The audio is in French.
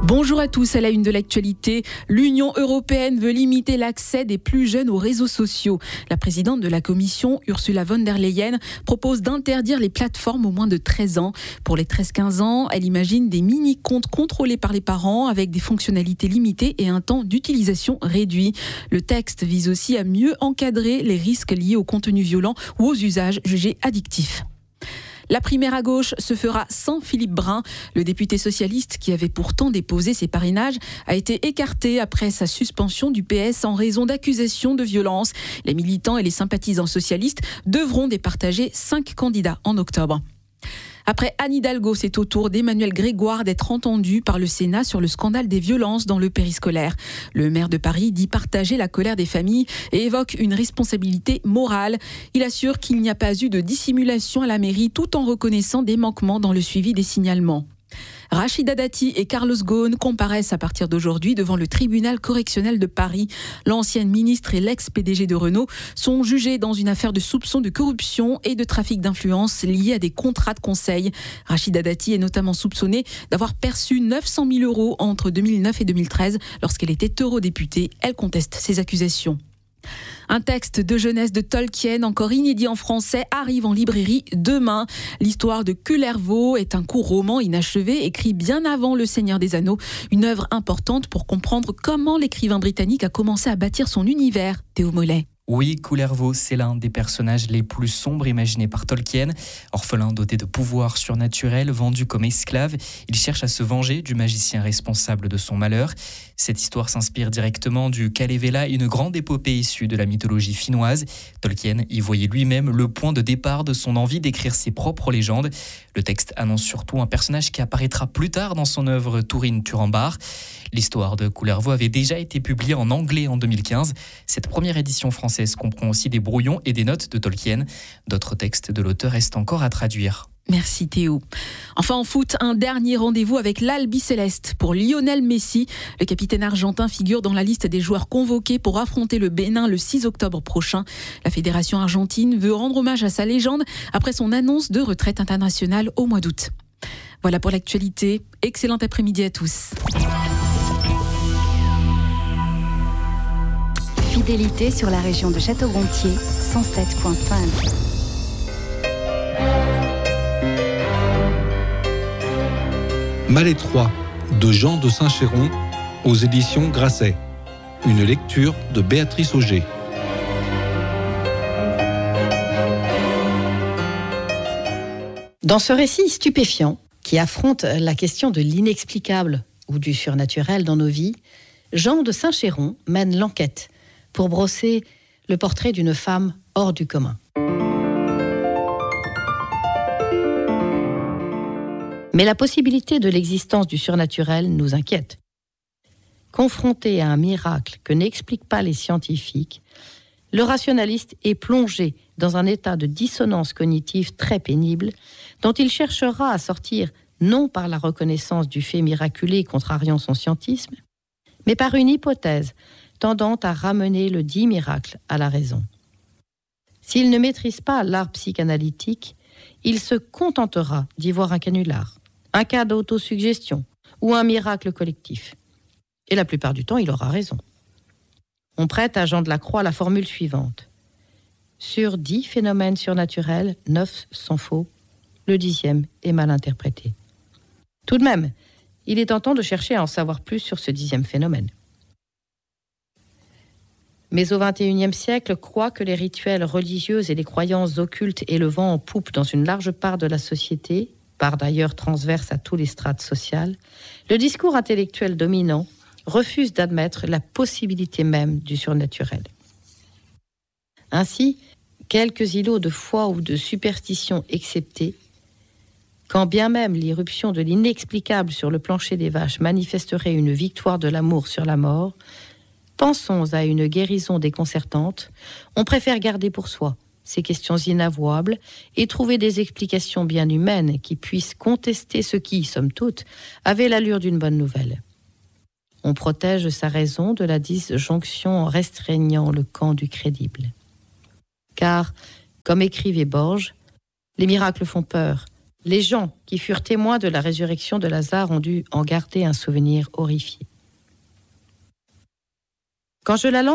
Bonjour à tous, à la une de l'actualité. L'Union européenne veut limiter l'accès des plus jeunes aux réseaux sociaux. La présidente de la Commission, Ursula von der Leyen, propose d'interdire les plateformes aux moins de 13 ans. Pour les 13-15 ans, elle imagine des mini-comptes contrôlés par les parents avec des fonctionnalités limitées et un temps d'utilisation réduit. Le texte vise aussi à mieux encadrer les risques liés aux contenus violents ou aux usages jugés addictifs. La primaire à gauche se fera sans Philippe Brun. Le député socialiste, qui avait pourtant déposé ses parrainages, a été écarté après sa suspension du PS en raison d'accusations de violence. Les militants et les sympathisants socialistes devront départager 5 candidats en octobre. Après Anne Hidalgo, c'est au tour d'Emmanuel Grégoire d'être entendu par le Sénat sur le scandale des violences dans le périscolaire. Le maire de Paris dit partager la colère des familles et évoque une responsabilité morale. Il assure qu'il n'y a pas eu de dissimulation à la mairie tout en reconnaissant des manquements dans le suivi des signalements. Rachida Dati et Carlos Ghosn comparaissent à partir d'aujourd'hui devant le tribunal correctionnel de Paris. L'ancienne ministre et l'ex-PDG de Renault sont jugés dans une affaire de soupçon de corruption et de trafic d'influence liés à des contrats de conseil. Rachida Dati est notamment soupçonnée d'avoir perçu 900 000 € entre 2009 et 2013 lorsqu'elle était eurodéputée. Elle conteste ces accusations. Un texte de jeunesse de Tolkien, encore inédit en français, arrive en librairie demain. L'histoire de Kullervo est un court roman inachevé, écrit bien avant Le Seigneur des Anneaux. Une œuvre importante pour comprendre comment l'écrivain britannique a commencé à bâtir son univers. Théo Mollet. Oui, Kullervo, c'est l'un des personnages les plus sombres imaginés par Tolkien. Orphelin doté de pouvoirs surnaturels, vendu comme esclave, il cherche à se venger du magicien responsable de son malheur. Cette histoire s'inspire directement du Kalevala, une grande épopée issue de la mythologie finnoise. Tolkien y voyait lui-même le point de départ de son envie d'écrire ses propres légendes. Le texte annonce surtout un personnage qui apparaîtra plus tard dans son œuvre Túrin Turambar. L'histoire de Kullervo avait déjà été publiée en anglais en 2015. Cette première édition française comprend aussi des brouillons et des notes de Tolkien. D'autres textes de l'auteur restent encore à traduire. Merci Théo. Enfin en foot, un dernier rendez-vous avec l'Albiceleste pour Lionel Messi. Le capitaine argentin figure dans la liste des joueurs convoqués pour affronter le Bénin le 6 octobre prochain. La fédération argentine veut rendre hommage à sa légende après son annonce de retraite internationale au mois d'août. Voilà pour l'actualité. Excellent après-midi à tous. Fidélité sur la région de Château-Gontier, 107.5. Malétroit de Jean de Saint-Chéron aux éditions Grasset. Une lecture de Béatrice Auger. Dans ce récit stupéfiant qui affronte la question de l'inexplicable ou du surnaturel dans nos vies, Jean de Saint-Chéron mène l'enquête pour brosser le portrait d'une femme hors du commun. Mais la possibilité de l'existence du surnaturel nous inquiète. Confronté à un miracle que n'expliquent pas les scientifiques, le rationaliste est plongé dans un état de dissonance cognitive très pénible dont il cherchera à sortir non par la reconnaissance du fait miraculé contrariant son scientisme, mais par une hypothèse tendant à ramener le dit miracle à la raison. S'il ne maîtrise pas l'art psychanalytique, il se contentera d'y voir un canular, un cas d'autosuggestion ou un miracle collectif. Et la plupart du temps, il aura raison. On prête à Jean de la Croix la formule suivante. Sur 10 phénomènes surnaturels, 9 sont faux, le 10e est mal interprété. Tout de même, il est tentant de chercher à en savoir plus sur ce 10e phénomène. Mais au XXIe siècle, croit que les rituels religieux et les croyances occultes aient le vent en poupe dans une large part de la société, part d'ailleurs transverse à tous les strates sociales, le discours intellectuel dominant refuse d'admettre la possibilité même du surnaturel. Ainsi, quelques îlots de foi ou de superstition exceptés, quand bien même l'irruption de l'inexplicable sur le plancher des vaches manifesterait une victoire de l'amour sur la mort, pensons à une guérison déconcertante, on préfère garder pour soi ces questions inavouables et trouver des explications bien humaines qui puissent contester ce qui, somme toute, avait l'allure d'une bonne nouvelle. On protège sa raison de la disjonction en restreignant le camp du crédible. Car, comme écrivait Borges, les miracles font peur, Les gens qui furent témoins de la résurrection de Lazare ont dû en garder un souvenir horrifié. Quand je la lance